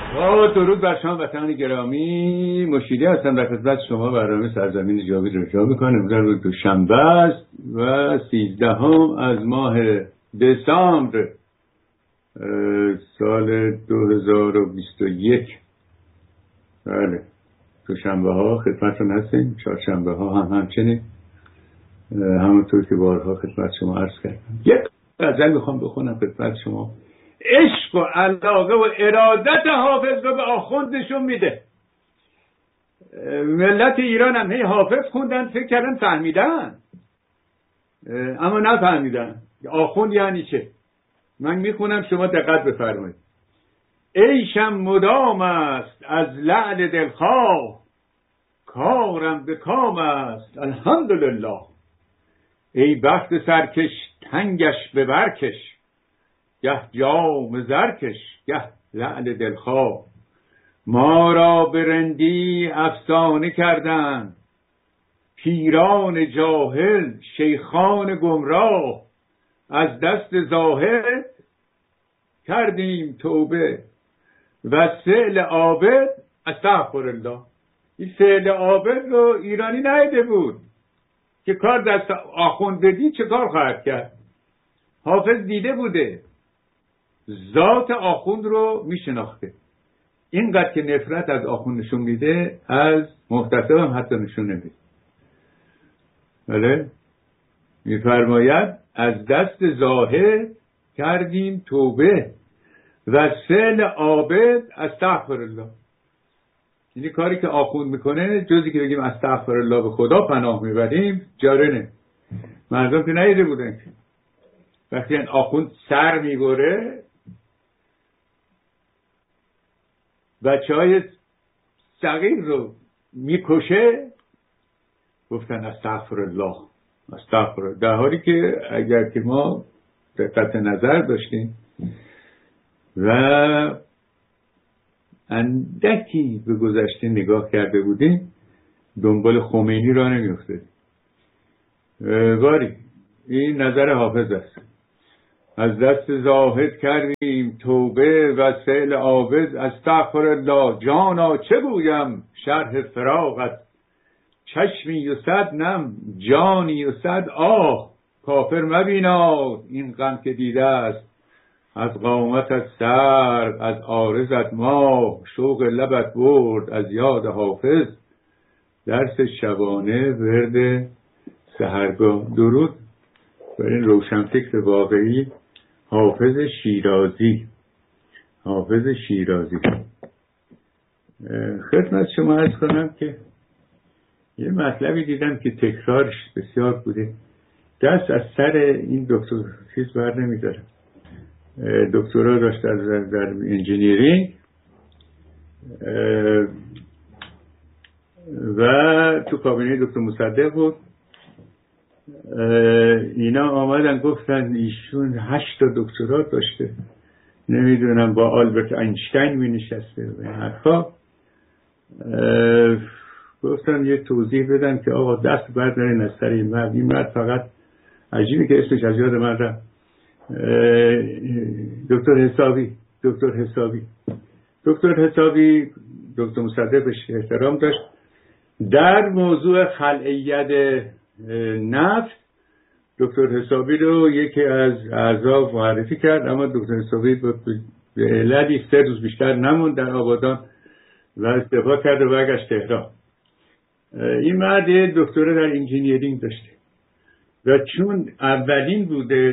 درود بر شما وطنان گرامی. مشیری هستم در خدمت شما. برنامه سرزمین جاوید رو اجرا میکنم. روز دوشنبه است و 13 از ماه دسامبر سال 2021. بله، دوشنبه ها خدمتتون هستیم، چهارشنبه ها هم همچنین، همونطور که بارها خدمت شما عرض کردم. یک غزل میخوام بخونم خدمت شما. عشق و علاقه و ارادت حافظ رو به آخوند نشون میده. ملت ایران هم هی حافظ خوندن، فکر کردن فهمیدن، اما نفهمیدن آخوند یعنی چه. من میخونم، شما دقت بفرمایید. عیشم مدام است از لعل دلخواه، کارم به کام است الحمدلله. ای بخت سرکش تنگش به برکش، گه جام زرکش گه لعل دلخواه. ما را به رندی افسانه کردند، پیران جاهل شیخان گمراه. از دست زاهد کردیم توبه و سئل عابد استغفرالله. این سئل عابد رو ایرانی نیده بود که کار دست آخوند بدی چه کار خواهد کرد. حافظ دیده بوده، ذات آخوند رو میشناخته. اینقدر که نفرت از آخوند نشون میده، از محتسب هم حتی نشون نمیده. بله، میفرماید از دست زاهد کردیم توبه و سئل عابد استغفرالله. یعنی کاری که آخوند میکنه جزی که بگیم استغفرالله به خدا پناه میبریم جارنه. مردم که نیده بودن که وقتی این آخوند سر میبره، بچه های صغیر رو میکشه، گفتن استغفرالله استغفرالله. در حالی که اگر که ما دقت نظر داشتیم و اندکی به گذشته نگاه کرده بودیم، دنبال خمینی را نمیافتادیم. باری این نظر حافظ است. از دست زاهد کردیم توبه و سئل عابد استغفرالله. جانا چه گویم شرح فراقت، چشمی و صد نم جانی و صد آه. کافر مبیناد این غم که دیده است، از قامتت سر از عارضت ماه. شوق لبت برد از یاد حافظ، درس شبانه ورد سحرگاه. درود بر این روشنفکر واقعی، حافظ شیرازی. حافظ شیرازی. خدمت شما عرض کنم که یه مطلبی دیدم که تکرارش بسیار بوده، دست از سر این دکتر چیز بر نمیداره. دکترا داشت در انجینیرینگ و تو کابینه دکتر مصدق بود. اینا آمدن گفتن ایشون 8 دکترا داشته، نمیدونم با آلبرت اینشتین می نشسته و حرفا. گفتن یه توضیح بدن که آقا دست بردارین از سر این مرد. این مرد فقط عجیبه که اسمش از یاد من رفت. دکتر حسابی دکتر مصدق بهش احترام داشت. در موضوع خلعیت نفت دکتر حسابی رو یکی از اعضا معرفی کرد، اما دکتر حسابی به علتی 3 روز بیشتر نموند در آبادان و استعفا کرد و برگشت تهران. این مرد دکترا در انجینیرینگ داشته و چون اولین بوده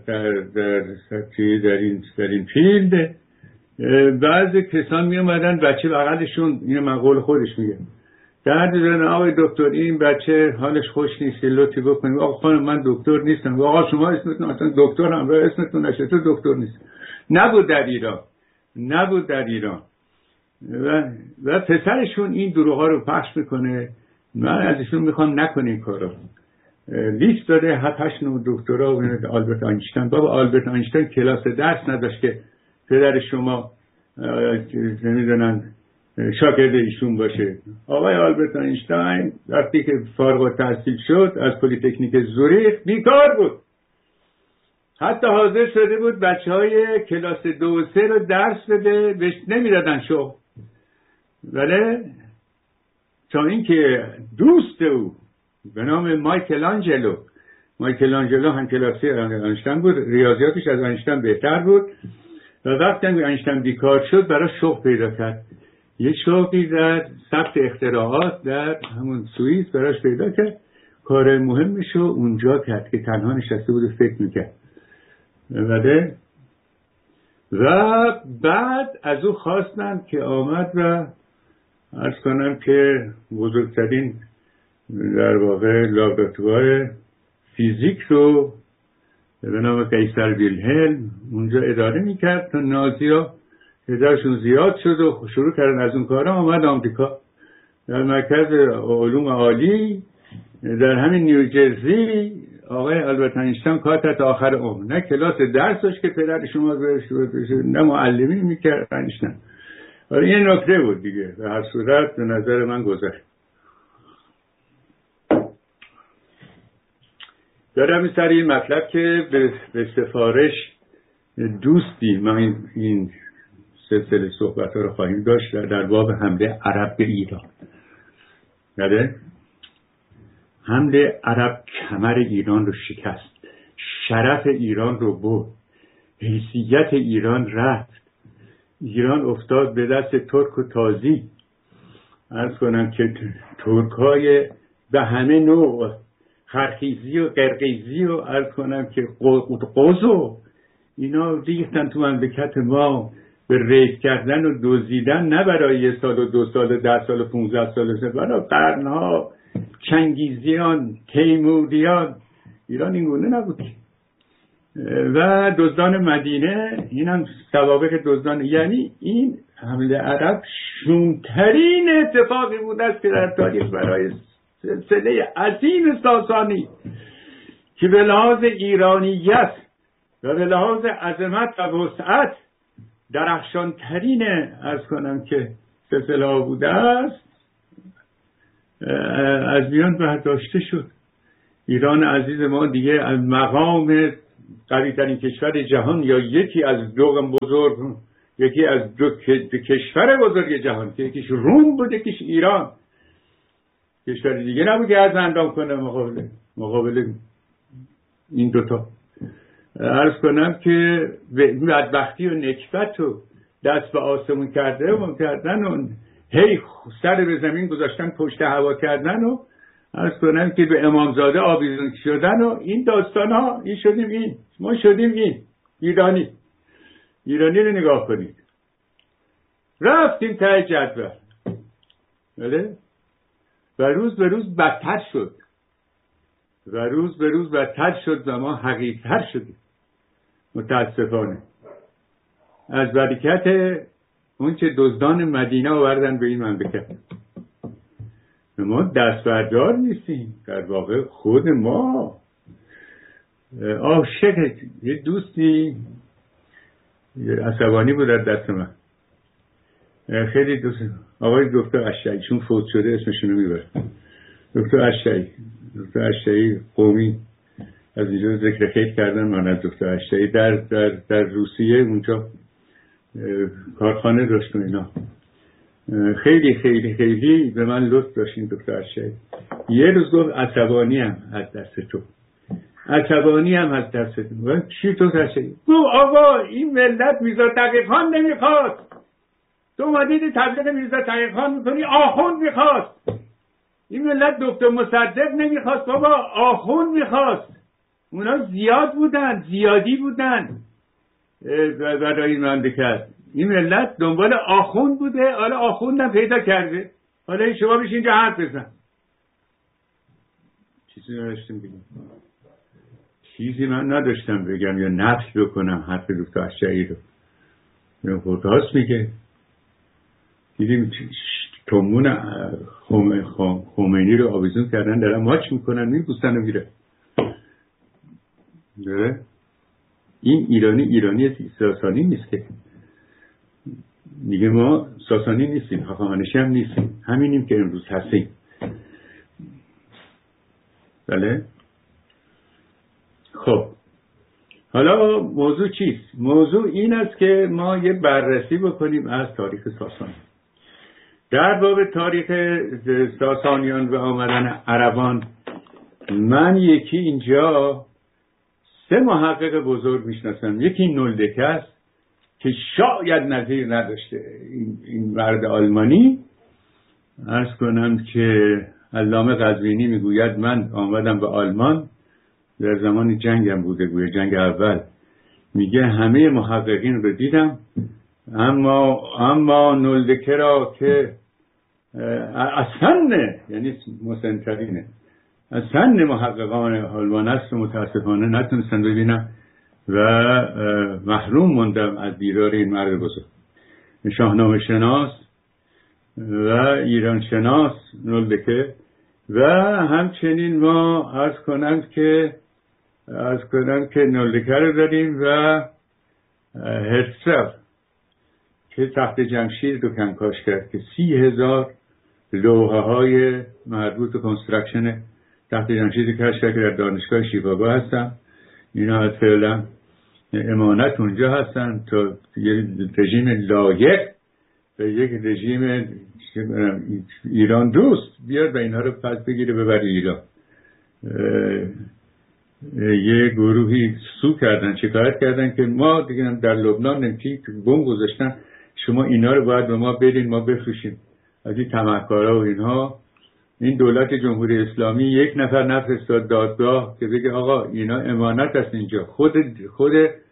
در این فیلد، بعضی کسان می اومدن بچه بغلشون، این من قول خودش میگه، درد دارن آقای دکتر این بچه حالش خوش نیست، لطفی بکنید. آقا خانم من دکتر نیستم. آقا شما اسمتون اصلا دکتر هم را اسمتون نشه، تو دکتر نیست. نبود در ایران. و پسرشون این دروغ ها رو پخش میکنه. من ازشون میخوام نکنین کارو. لیست داره 7-8 دکترا و آلبرت اینشتین. بابا آلبرت اینشتین کلاس درس نداشت که پدر شما نمیدونن شاگرد ایشون باشه. آقای آلبرت اینشتین وقتی که فارغ التحصیل شد از پلی‌تکنیک زوریخ بیکار بود. حتی حاضر شده بود بچهای کلاس 2 و 3 رو درس بده، بهش نمیدادن شغل. ولی تا اینکه دوست او به نام مایکل آنجلو هم کلاسی اینشتین بود، ریاضیاتش از اینشتین بهتر بود و وقتی اینشتین بیکار شد برای شغل پیدا کرد. یه شغلی در ثبت اختراعات در همون سوئیس براش پیدا کرد. کار مهمشو اونجا کرد که تنها نشسته بود و فکر میکرد. و بعد از او خواستن که آمد و عرض کنم که بزرگترین در واقع لابراتوار فیزیک رو به نام قیصر ویلهلم اونجا اداره میکرد تا نازی‌ها تعدادشون زیاد شد و شروع کردن از اون کارا. آمد آمریکا در مرکز علوم عالی در همین نیوجرسی. آقای آلبرت اینشتین کار تا آخر عمر، نه کلاس درسش که پدر شما نه معلمی میکرد اینشتین. آره این نکته بود دیگه. به هر صورت به نظر من گذشت. دارم سر این مطلب که به سفارش دوستی ما این سلسله صحبت ها رو خواهیم داشت در باب حمله عرب به ایران. یاده؟ حمله عرب کمر ایران رو شکست، شرف ایران رو برد، حیثیت ایران رفت، ایران افتاد به دست ترک و تازی. عرض کنم که ترک های به همه نوع، خرخیزی و قرقیزی و عرض کنم که قوزو اینا ریختن تو مملکت ما به ریف کردن و دزدیدن، نه برای 1 سال و 2 سال و 10 سال و 15 سال، برای قرنها. چنگیزیان، تیموریان، ایران این گونه نبود. و دزدان مدینه، این هم سوابق دزدان. یعنی این حمله عرب شومترین اتفاقی بود است که در تاریخ برای سلسله عظیم ساسانی که به لحاظ ایرانیت و به لحاظ عظمت و وسعت درخشانترین از کنم که سلسله ها بوده است از میان برداشته شد. ایران عزیز ما دیگه از مقام قوی ترین کشور جهان یا یکی از دو بزرگ، یکی از دو کشور بزرگ جهان که یکیش روم بود یکیش ایران، کشور دیگه نبود که از اندام کنه مقابل این دوتا. عرض کنم که بدبختی و نکبت و دست به آسمون کردن و هی سر به زمین گذاشتن پشت هوا کردن و عرض کنم که به امامزاده آویزون شدن و این داستان ها. این شدیم این، ما شدیم این. ایرانی رو نگاه کنید، رفتیم ته جدول بله؟ و روز به روز بدتر شد و ما حقیقتر شدیم متاسفانه. از برکت اون چه دزدان مدینه آوردن به این مملکت. ما دستبردار نیستیم، در واقع خود ما عاشق. یه دوستی عصبانی بود در دست من، خیلی دوست، آقای دکتر اشعی، چون فوت شده اسمشونو میبرم، دکتر اشعی قومی، از اینجا ذکر خیر کردن من از دکتر اشعی در روسیه اونجا کارخانه داشت و اینا. خیلی خیلی خیلی به من لطف داشتین دکتر اشعی. یه روز گفت عصبانی هم از دست تو. و چی تو اشعی؟ گفت آقا این ملت میرزا تقی‌خان نمیخواست، تو اومدید تبلیغ میرزا تقی‌خان میکنی، آخوند میخواست. این ملت دکتر مصدق نمیخواست بابا، آخوند میخواست. اونا زیادی بودن برای این مملکت. این ملت دنبال آخوند بوده، حالا آخوندم پیدا کرده، حالا شما بشین اینجا حرف بزن. چیزی من نداشتم بگم یا نفی بکنم حرف دکتر اشعی رو. یا خودهاست میگه. دیدیم تومون خمینی رو آویزون کردن، دارن ماچ میکنن، میبوسن و میره. داره این ایرانی ساسانی نیست که میگه ما ساسانی نیستیم، هخامنشی هم نیستیم، همینیم که امروز هستیم. بله. خب حالا موضوع چیست؟ موضوع این است که ما یه بررسی بکنیم از تاریخ ساسانی. در باب تاریخ ساسانیان و آمدن عربان من یکی اینجا 3 محقق بزرگ میشناسم. یکی نولدکه است که شاید نظیر نداشته. این مرد آلمانی، عرض کنم که علامه قزوینی میگوید من آمدم به آلمان در زمان جنگم بوده، گویا جنگ اول. میگه همه محققین رو دیدم اما نولدکه را که اصلا یعنی مسنترینه اصلا محققان آلمان است و متاسفانه نتونستم ببینم و محروم موندم از دیدار این مرد بزرگ. شاهنامه شناس و ایران شناس نولدکه و همچنین ما عرض کنم که نولدکه رو داریم و هرتزل که تخت جمشید رو کنکاش کرد که 30,000 لوحه های مربوط به کنسترکشن تخت جمشید کشف کرد که در دانشگاه شیکاگو هستن. اینا فعلا امانت اونجا هستن تا یک رژیم لایق و یک رژیم ایران دوست بیاد و اینها رو پس بگیره ببره ایران. یه گروهی سو کردن، شکایت کردن که ما دیگه در لبنان نمکی بم گذاشتن، شما اینا رو باید به ما بدین ما بفروشیم. از این طمعکارا و اینها. این دولت جمهوری اسلامی 1 نفر نفرستاد دادگاه که بگه آقا اینا امانت است. اینجا خود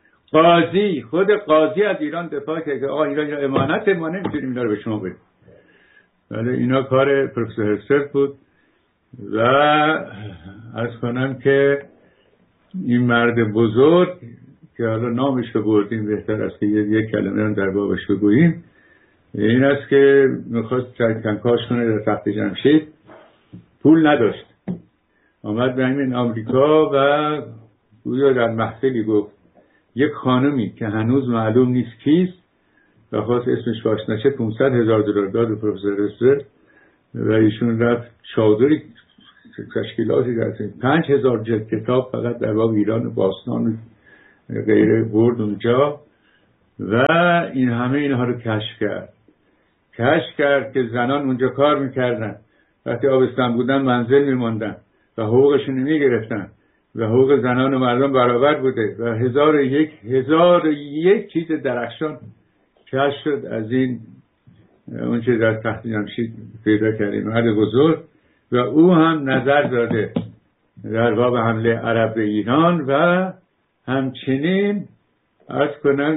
قاضی از ایران دفاع کرد که آقا اینا امانت، ما نمیتونیم اینا رو به شما بدیم. ولی اینا کار پروفسور هرتزل بود و عرض کنم که این مرد بزرگ که حالا نامش رو بردیم بهتر است که یک کلمه رو در بابش بگوییم، این است که میخواست کنکاش کنه در تخت جمشید، پول نداشت، آمد به همین آمریکا و گویا در محفلی گفت یک خانمی که هنوز معلوم نیست کیست و خواست اسمش فاش نشه $500,000 داد به پروفسور هرتزل و ایشون رفت چادری تشکیلاتی در 5,000 جلد کتاب فقط در باب ایران و باستان غیره برد اونجا و این همه اینها رو کشف کرد که زنان اونجا کار میکردن، وقتی آبستن بودن منزل میموندن و حقوقشون میگرفتن و حقوق زنان و مردم برابر بوده و هزار و یک چیز درخشان کشف شد از این اون چه در تخت جمشید پیدا کردیم مرد بزرگ و او هم نظر داده در باب حمله عرب به ایران و همچنین عرض کنم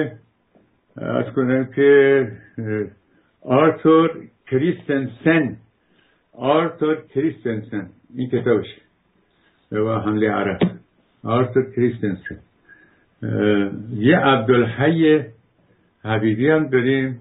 که آرتور کریستنسن این کتابش و حمله عرب. آرتور کریستنسن. یه عبدالحی حبیبی هم داریم،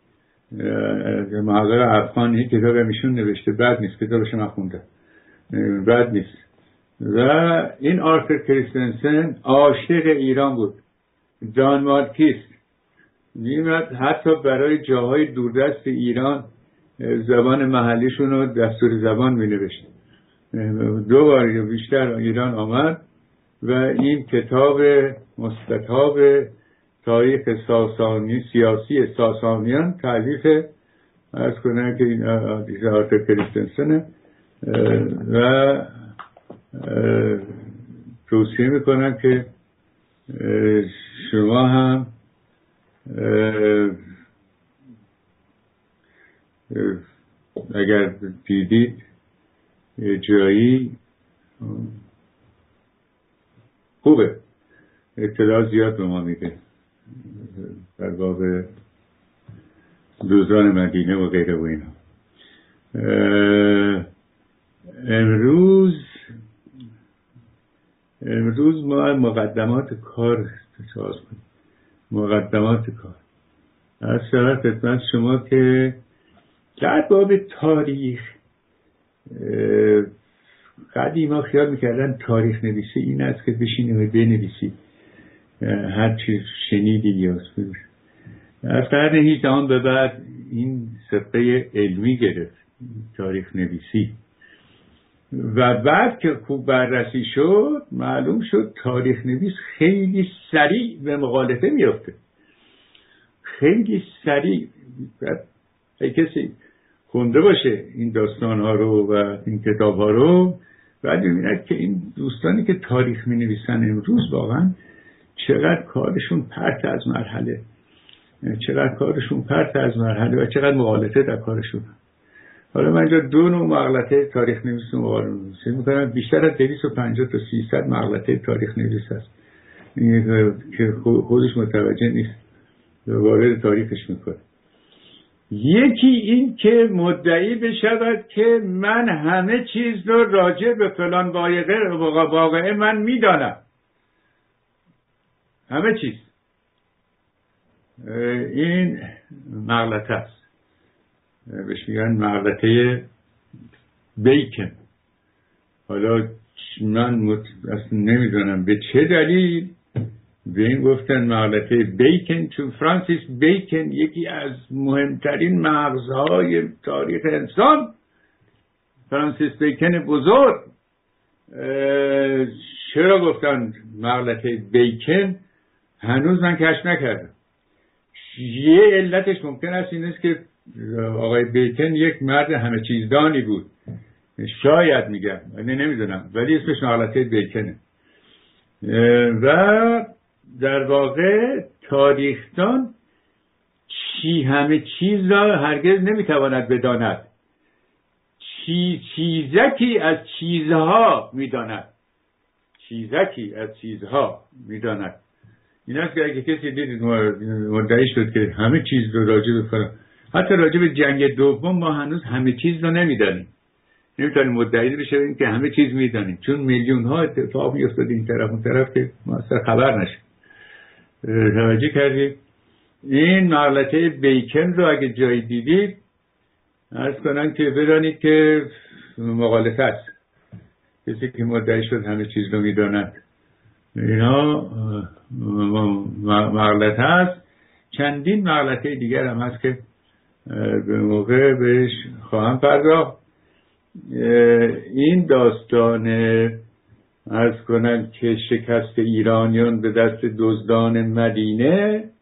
محقق افغان. این کتاب همیشون نوشته، بد نیست، کتابش من خوندم، بد نیست. و این آرتور کریستنسن عاشق ایران بود، دانمارکیست، میمد حتی برای جاهای دوردست ایران زبان محلیشون رو دستور زبان می نوشت. 2 بار یا بیشتر ایران آمد و این کتاب مستطاب تاریخ سیاسی ساسانیان تألیف عرض کنم که این آرتور کریستنسن و توصیه میکنم که شما هم اگر دیدید جایی خوبه، اطلاع زیاد به ما میده در باب دوزان مدینه و غیره و اینا. امروز ما مقدمات کار از شرط خدمت شما که در باب تاریخ قدیما خیال میکردن تاریخ نویسی این است که بشینی و بنویسی هر چی شنیدی یا از قرن 18 به بعد این سبقه علمی گرفت تاریخ نویسی و بعد که خوب بررسی شد معلوم شد تاریخ نویس خیلی سریع به مغالطه میفته، خیلی سریع. اگه کسی خونده باشه این داستان ها رو و این کتاب ها رو بعد می‌بیند که این دوستانی که تاریخ می نویسن امروز واقعا چقدر کارشون پرت از مرحله، و چقدر مغالطه در کارشون. حالا من اینجا 2 نوع مغالطه تاریخ نویس و مغالطه می‌کنم. بیشتر از 250 تا 300 مغالطه تاریخ نویس هست که خودش متوجه نیست وارد تاریخش میکنه. یکی این که مدعی بشود که من همه چیز رو راجع به فلان واقعه من میدانم، همه چیز. این مغلطه است، بهش میگن مغلطه بیکن. حالا من اصلا نمیدونم به چه دلیل به این گفتن مغلطه بیکن، چون فرانسیس بیکن یکی از مهمترین مغزهای تاریخ انسان، فرانسیس بیکن بزرگ. چرا گفتن مغلطه بیکن هنوز من کشف نکردم. یه علتش ممکن است این است که آقای بیکن یک مرد همه چیزدانی بود، شاید میگم، نمیدونم، ولی اسمش مغلطه بیکنه. و در واقع تاریخدان همه چیز را هرگز نمیتواند بداند، چیزکی از چیزها میداند. این است که اگه کسی دید مدعی شد که همه چیز رو راجع به فلان، حتی راجع به جنگ دوم ما هنوز همه چیز رو نمیدانیم، نمیتونیم مدعی بشیم که همه چیز میدانیم، چون میلیون ها اتفاق میافتاد این طرف اون طرف که ما اصلا خبر نشیم. توجه کردید؟ این مغلطه بیکن رو اگه جایی دیدید عرض کنم که بدانید که مغالطه است. کسی که مدعی شد همه چیز رو میداند، اینا مغلطه است. چندین مغلطه دیگر هم هست که به موقع بهش خواهم پرداخت. این داستان عرض کنم که شکست ایرانیان به دست دزدان مدینه